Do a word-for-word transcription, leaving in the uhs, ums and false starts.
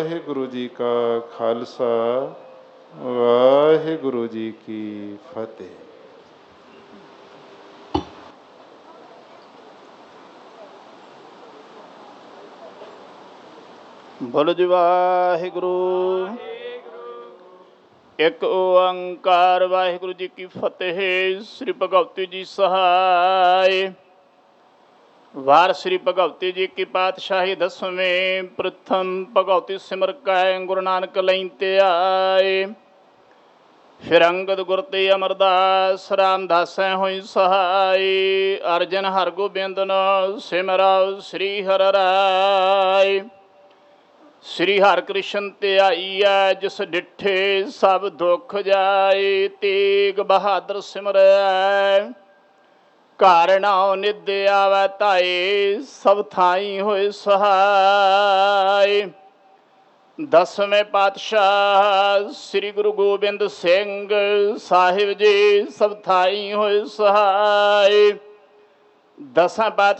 ਵਾਹਿਗੁਰੂ ਜੀ ਕਾ ਖਾਲਸਾ ਵਾਹਿਗੁਰੂ ਜੀ ਕੀ ਫਤਿਹ। ਬੋਲੋ ਜੀ ਵਾਹਿਗੁਰੂ। ਇੱਕ ਓੰਕਾਰ ਵਾਹਿਗੁਰੂ ਜੀ ਕੀ ਫਤਿਹ। ਸ੍ਰੀ ਭਗਵਤੀ ਜੀ ਸਹਾਇ। ਵਾਰ ਸ੍ਰੀ ਭਗਵਤੀ ਜੀ ਕੀ ਪਾਤਸ਼ਾਹੀ ਦਸਵੇਂ। ਪ੍ਰਥਮ ਭਗਵਤੀ ਸਿਮਰ ਕੈ ਗੁਰੂ ਨਾਨਕ ਲਈ ਤੇ ਆਏ। ਫਿਰ ਅੰਗਦ ਗੁਰ ਤੇ ਅਮਰਦਾਸ ਰਾਮਦਾਸੈ ਹੋਈ ਸਹਾਈ। ਅਰਜਨ ਹਰਗੋਬਿੰਦਨ ਸਿਮਰਉ ਸ੍ਰੀ ਹਰਿ ਰਾਇ। ਸ੍ਰੀ ਹਰਿ ਕ੍ਰਿਸ਼ਨ ਧਿਆਈਐ ਜਿਸ ਡਿਠੇ ਸਭ ਦੁੱਖ ਜਾਏ। ਤੇਗ ਬਹਾਦਰ ਸਿਮਰੈ ਘਰ ਨਾਉ ਨਿਧ ਆਵੈ ਧਾਏ। ਸਭ ਥਾਈ ਹੋਏ ਸਹਾਈ। ਦਸਵੇਂ ਪਾਤਸ਼ਾਹ ਸ੍ਰੀ ਗੁਰੂ ਗੋਬਿੰਦ ਸਿੰਘ ਸਾਹਿਬ ਜੀ ਸਭ ਥਾਈ ਹੋਏ ਸਹਾਈ। ਦਸਾਂ ਪਾਤਸ਼ਾਹ